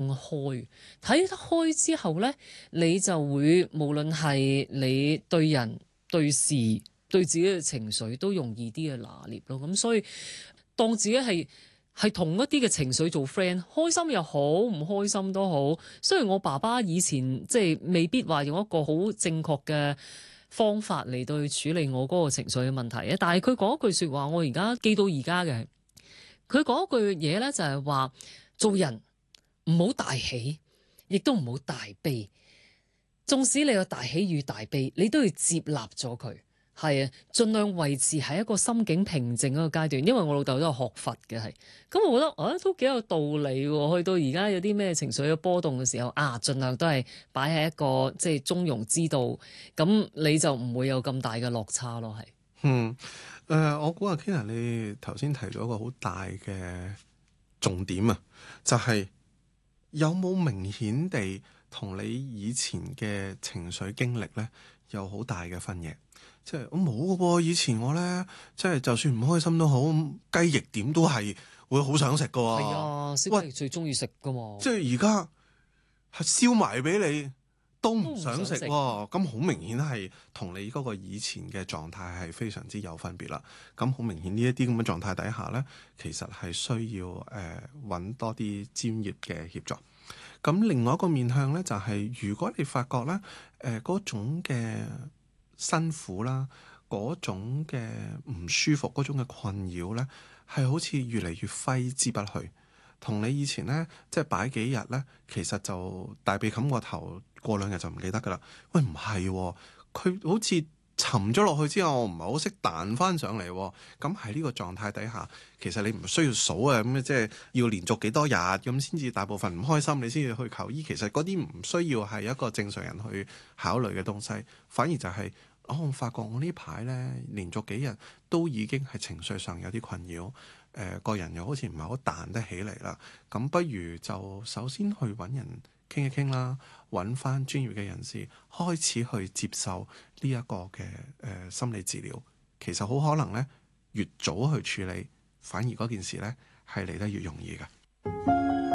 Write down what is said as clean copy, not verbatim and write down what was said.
開，睇得開之後呢，你就會無論係你對人對事對自己嘅情緒都容易啲去拿捏咯。咁所以當自己係同一啲嘅情緒做 friend，開心又好，唔開心都好。雖然我爸爸以前即係未必話用一個好正確嘅方法嚟到去處理我嗰個情緒嘅問題，但係佢講一句説話，我而家記到而家嘅。佢講一句嘢咧，就係話做人唔好大喜，亦都唔好大悲。縱使你有大喜與大悲，你都要接納咗佢。係啊，盡量維持喺一個心境平靜嗰個階段。因為我老豆都係學佛嘅，係咁，我覺得都幾有道理喎。去到而家有啲咩情緒嘅波動嘅時候盡量都係擺喺一個即係中庸之道，咁你就唔會有咁大嘅落差咯。係我估阿 Kina 你頭先提咗一個好大嘅重點啊，就係有冇明顯地同你以前嘅情緒經歷咧有好大嘅分野？即係我冇嘅喎，以前我咧即係就算唔開心都好，雞翼點都係會好想食嘅喎。 係啊，小雞最中意食㗎嘛。 即係而家係燒埋俾你都唔想食喎，咁好明顯係同你嗰個以前嘅狀態係非常之有分別啦。咁好明顯呢一啲咁嘅狀態底下咧，其實係需要揾多啲專業嘅協助。咁另外一個面向咧，就係如果你發覺咧嗰種嘅辛苦啦，嗰種嘅唔舒服，嗰種嘅困擾咧，係好似越嚟越揮之不去。同你以前咧，即係擺幾日咧，其實就大髀冚個頭，過兩日就唔記得噶啦。喂，唔係喎，佢好似沉咗落去之後，我唔係好識彈翻上嚟喎。咁喺呢個狀態底下，其實你唔需要數啊，咁即係要連續幾多日咁先至大部分唔開心，你先至去求醫。其實嗰啲唔需要係一個正常人去考慮嘅東西，反而就係我發覺我呢排咧連續幾日都已經係情緒上有啲困擾。個人又好似唔係好彈得起嚟啦，咁不如就首先去揾人傾一傾啦，揾翻專業嘅人士開始去接受呢一個嘅心理治療。其實好可能咧，越早去處理，反而嗰件事咧係嚟得越容易嘅。